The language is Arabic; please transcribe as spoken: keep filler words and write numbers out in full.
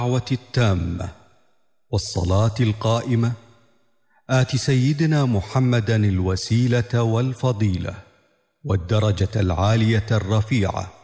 الدعوة التامة والصلاة القائمة آت سيدنا محمدا الوسيلة والفضيلة والدرجة العالية الرفيعة